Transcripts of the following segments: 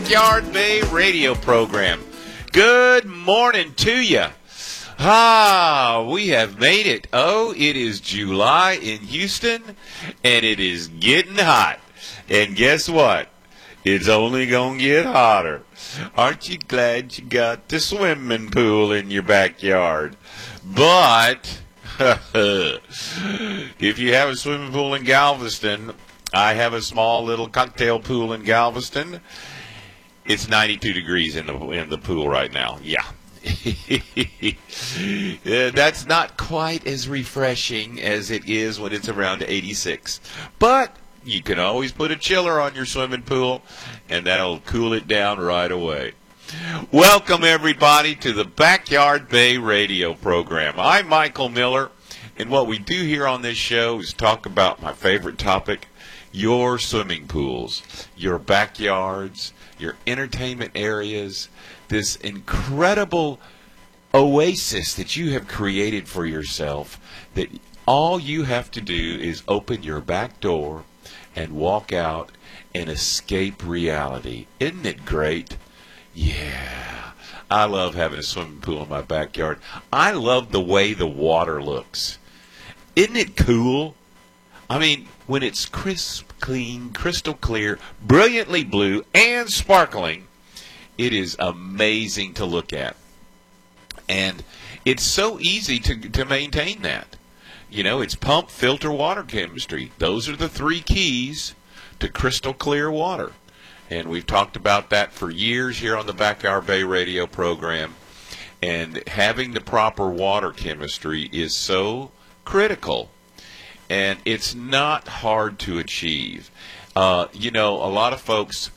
Backyard Bay radio program. Good morning to you. We have made it. Oh, it is July in Houston, and it is getting hot. And guess what? It's only going to get hotter. Aren't you glad you got the swimming pool in your backyard? But if you have a swimming pool in Galveston, I have a small little cocktail pool in Galveston. It's 92 degrees in the pool right now. Yeah. That's not quite as refreshing as it is when it's around 86. But you can always put a chiller on your swimming pool, and that'll cool it down right away. Welcome, everybody, to the Backyard Bay radio program. I'm Michael Miller, and what we do here on this show is talk about my favorite topic, your swimming pools, your backyards, your entertainment areas, this incredible oasis that you have created for yourself, that all you have to do is open your back door and walk out and escape reality. Isn't it great? Yeah. I love having a swimming pool in my backyard. I love the way the water looks. Isn't it cool? I mean, when it's crisp, clean, crystal clear, brilliantly blue, and sparkling, it is amazing to look at. And it's so easy to maintain that. You know, it's pump, filter, water chemistry. Those are the three keys to crystal clear water. And we've talked about that for years here on the Backyard Bay radio program. And having the proper water chemistry is so critical. And it's not hard to achieve. You know, a lot of folks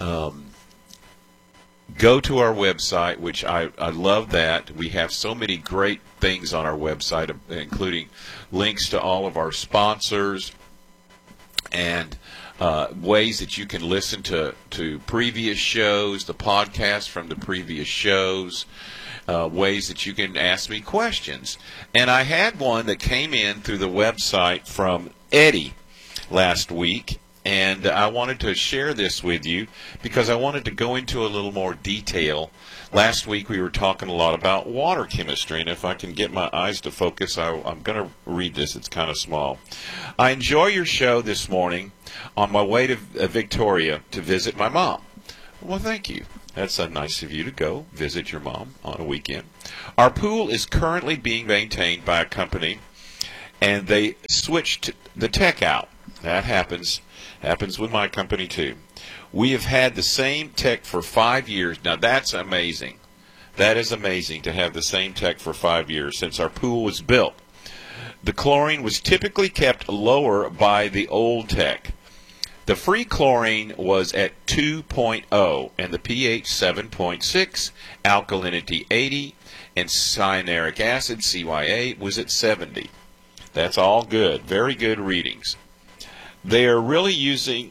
go to our website, which I love that. We have so many great things on our website, including links to all of our sponsors and ways that you can listen to previous shows, the podcast from the previous shows, ways that you can ask me questions. And I had one that came in through the website from Eddie last week, and I wanted to share this with you because I wanted to go into a little more detail. Last week we were talking a lot about water chemistry, and if I can get my eyes to focus, I'm going to read this. It's kind of small. I enjoy your show this morning on my way to Victoria to visit my mom. Well, thank you. That's nice of you to go visit your mom on a weekend. Our pool is currently being maintained by a company, and they switched the tech out. That happens with my company too. We have had the same tech for 5 years. Now that's amazing. That is amazing to have the same tech for 5 years since our pool was built. The chlorine was typically kept lower by the old tech. The free chlorine was at 2.0 and the pH 7.6, alkalinity 80, and cyanuric acid, CYA, was at 70. That's all good. Very good readings. They are really using,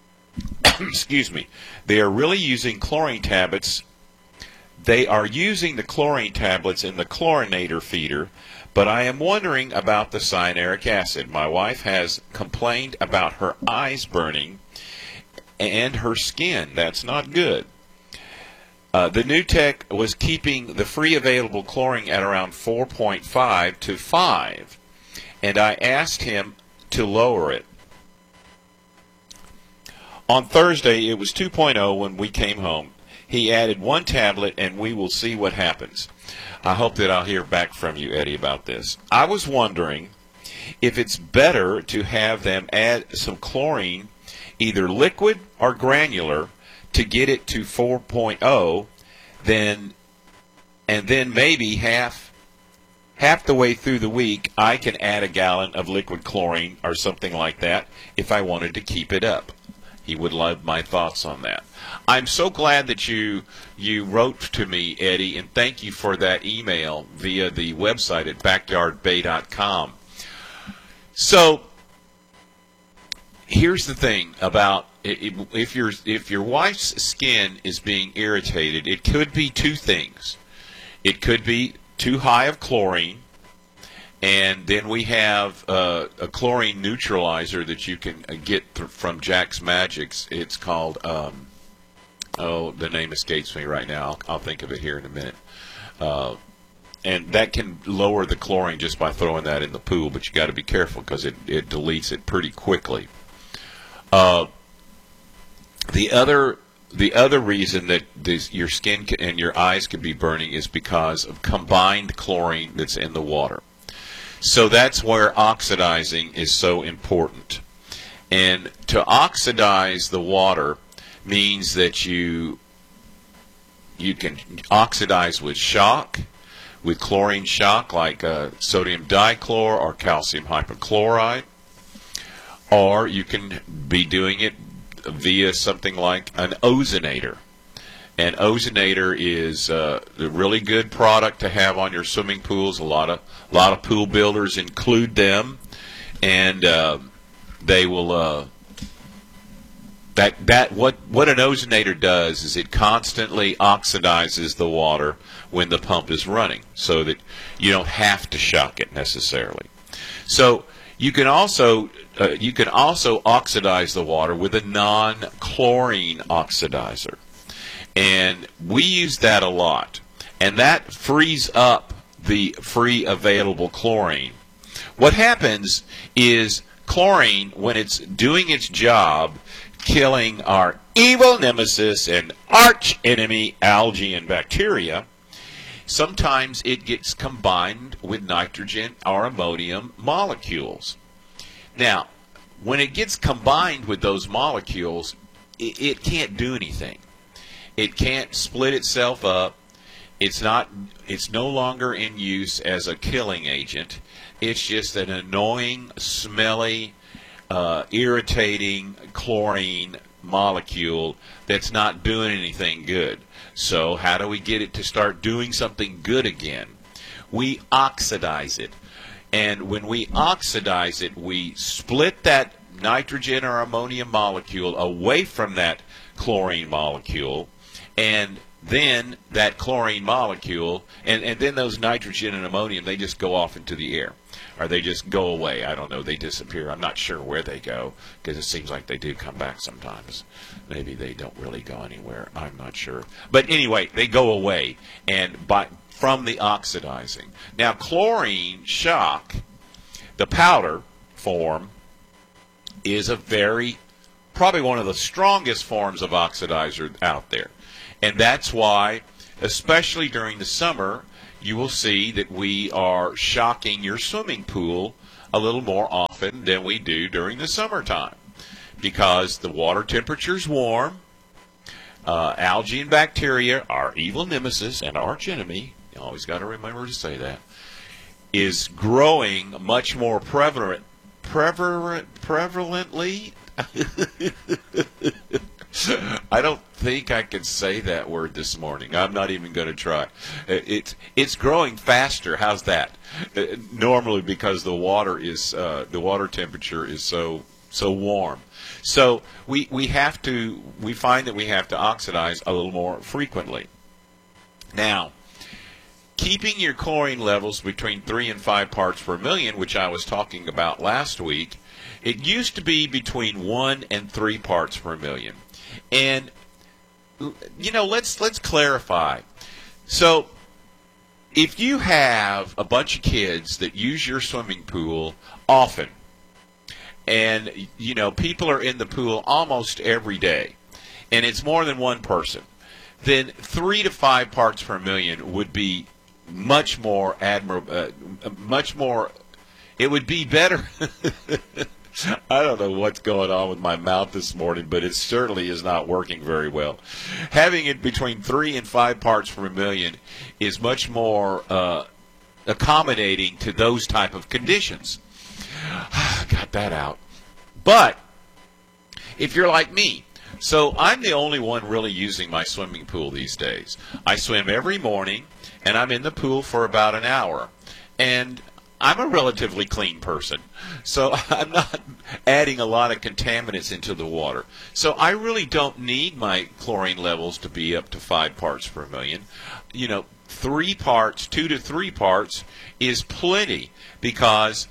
they are really using chlorine tablets. They are using the chlorine tablets in the chlorinator feeder, but I am wondering about the cyanuric acid. My wife has complained about her eyes burning and her skin. That's not good. The new tech was keeping the free available chlorine at around 4.5 to 5, and I asked him to lower it. On Thursday, it was 2.0 when we came home. He added one tablet, and we will see what happens. I hope that I'll hear back from you, Eddie, about this. I was wondering if it's better to have them add some chlorine, either liquid or granular, to get it to 4.0, and then maybe half the way through the week, I can add a gallon of liquid chlorine or something like that if I wanted to keep it up. He would love my thoughts on that. I'm so glad that you wrote to me, Eddie, and thank you for that email via the website at backyardbay.com. So here's the thing about if your wife's skin is being irritated, it could be two things. It could be too high of chlorine, and then we have a chlorine neutralizer that you can get from Jack's Magics. It's called oh, the name escapes me right now. I'll think of it here in a minute. And that can lower the chlorine just by throwing that in the pool, but you got to be careful because it deletes it pretty quickly. The other reason that your skin and your eyes could be burning is because of combined chlorine that's in the water. So that's where oxidizing is so important. And to oxidize the water means that you can oxidize with shock, with chlorine shock like sodium dichlor or calcium hypochlorite, or you can be doing it via something like an ozonator. An ozonator is a really good product to have on your swimming pools. A lot of pool builders include them, and they will. What an ozonator does is it constantly oxidizes the water when the pump is running, so that you don't have to shock it necessarily. So you can also oxidize the water with a non-chlorine oxidizer, and we use that a lot, and that frees up the free available chlorine. What happens is chlorine, when it's doing its job, killing our evil nemesis and arch enemy algae and bacteria, sometimes it gets combined with nitrogen or ammonium molecules. Now, when it gets combined with those molecules, it can't do anything. It can't split itself up. It's no longer in use as a killing agent. It's just an annoying, smelly, irritating chlorine molecule that's not doing anything good. So how do we get it to start doing something good again? We oxidize it. And when we oxidize it, we split that nitrogen or ammonium molecule away from that chlorine molecule, and then that chlorine molecule, and then those nitrogen and ammonium, they just go off into the air. Or they just go away. I don't know. They disappear. I'm not sure where they go, because it seems like they do come back sometimes. Maybe they don't really go anywhere. I'm not sure. But anyway, they go away from the oxidizing. Now, chlorine shock, the powder form, is probably one of the strongest forms of oxidizer out there. And that's why, especially during the summer, you will see that we are shocking your swimming pool a little more often than we do during the summertime, because the water temperature is warm. Algae and bacteria, our evil nemesis and arch enemy, you always got to remember to say that, is growing much more prevalently. I don't think I can say that word this morning. I'm not even going to try. It's growing faster. How's that? Normally, because the water temperature is so warm. So we find that we have to oxidize a little more frequently. Now, keeping your chlorine levels between 3 and 5 parts per million, which I was talking about last week, it used to be between 1 and 3 parts per million. And, let's clarify. So, if you have a bunch of kids that use your swimming pool often, and, people are in the pool almost every day, and it's more than one person, then 3 to 5 parts per million would be much more admirable, it would be better. I don't know what's going on with my mouth this morning, but it certainly is not working very well. Having it between 3 and 5 parts per million is much more accommodating to those type of conditions. Got that out. But if you're like me, so I'm the only one really using my swimming pool these days. I swim every morning, and I'm in the pool for about an hour. And I'm a relatively clean person, so I'm not adding a lot of contaminants into the water. So I really don't need my chlorine levels to be up to 5 parts per million. 3 parts, 2 to 3 parts is plenty, because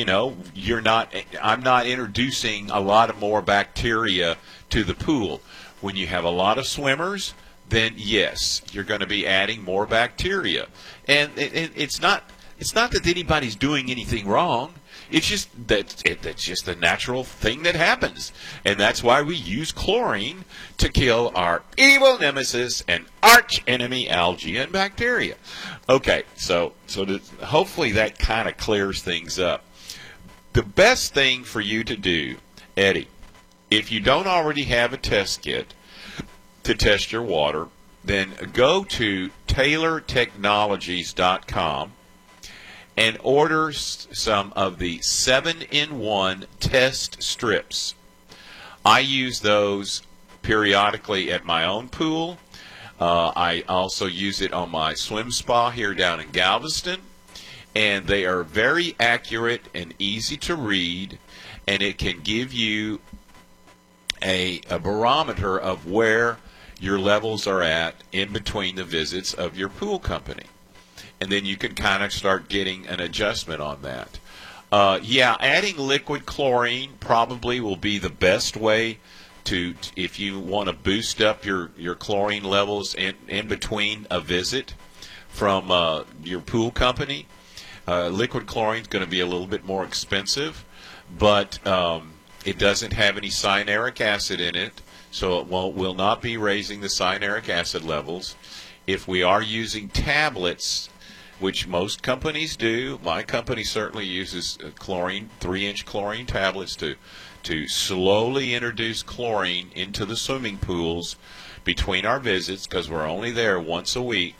I'm not introducing a lot of more bacteria to the pool. When you have a lot of swimmers, then yes, you're going to be adding more bacteria. And it's not that anybody's doing anything wrong. It's just that's just a natural thing that happens. And that's why we use chlorine to kill our evil nemesis and arch enemy algae and bacteria. Okay, so hopefully that kind of clears things up. The best thing for you to do, Eddie, if you don't already have a test kit to test your water, then go to TaylorTechnologies.com and order some of the 7-in-1 test strips. I use those periodically at my own pool. I also use it on my swim spa here down in Galveston. And they are very accurate and easy to read, and it can give you a barometer of where your levels are at in between the visits of your pool company. And then you can kind of start getting an adjustment on that. Adding liquid chlorine probably will be the best way to, if you want to boost up your chlorine levels in between a visit from your pool company. Liquid chlorine is going to be a little bit more expensive, but it doesn't have any cyanuric acid in it, so it will not be raising the cyanuric acid levels. If we are using tablets, which most companies do, my company certainly uses chlorine, 3-inch chlorine tablets to slowly introduce chlorine into the swimming pools between our visits, because we're only there once a week.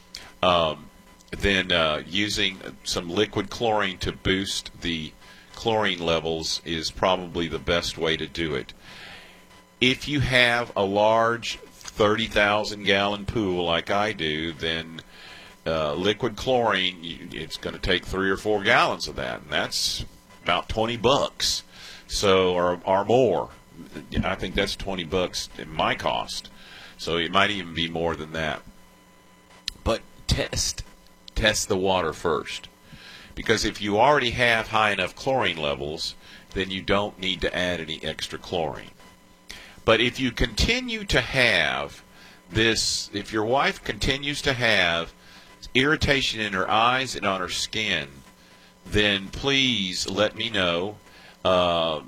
Then using some liquid chlorine to boost the chlorine levels is probably the best way to do it. If you have a large 30,000-gallon pool like I do, then liquid chlorine, it's going to take 3 or 4 gallons of that, and that's about $20. So, or more. I think that's $20 in my cost. So it might even be more than that. But test the water first, because if you already have high enough chlorine levels, then you don't need to add any extra chlorine. But if you continue to have this, if your wife continues to have irritation in her eyes and on her skin, then please let me know, or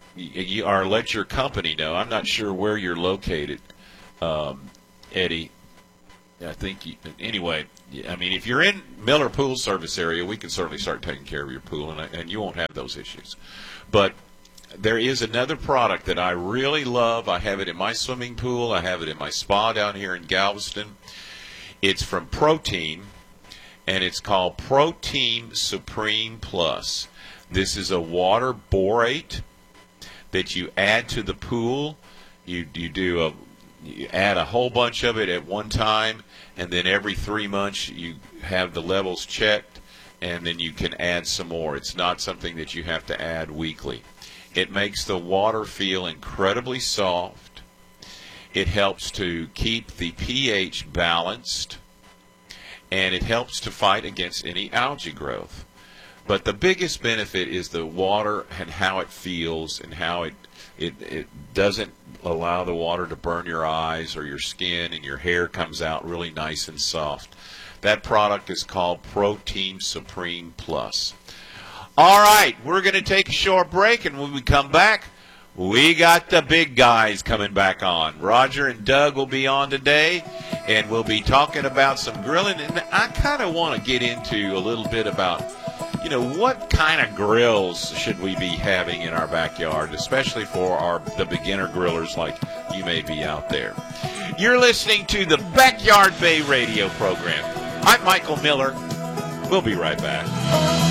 let your company know. I'm not sure where you're located, Eddie. I think anyway. I mean, if you're in Miller Pool Service area, we can certainly start taking care of your pool, and you won't have those issues. But there is another product that I really love. I have it in my swimming pool. I have it in my spa down here in Galveston. It's from Protein, and it's called Protein Supreme Plus. This is a water borate that you add to the pool. You add a whole bunch of it at one time, and then every 3 months you have the levels checked, and then you can add some more. It's not something that you have to add weekly. It makes the water feel incredibly soft. It helps to keep the pH balanced, and it helps to fight against any algae growth. But the biggest benefit is the water and how it feels, and how it doesn't allow the water to burn your eyes or your skin, and your hair comes out really nice and soft. That product is called Protein Supreme Plus. All right, we're going to take a short break, and when we come back, we got the big guys coming back on. Roger and Doug will be on today, and we'll be talking about some grilling. And I kind of want to get into a little bit about, what kind of grills should we be having in our backyard, especially for the beginner grillers like you may be out there. You're listening to the Backyard Bay radio program. I'm Michael Miller. We'll be right back.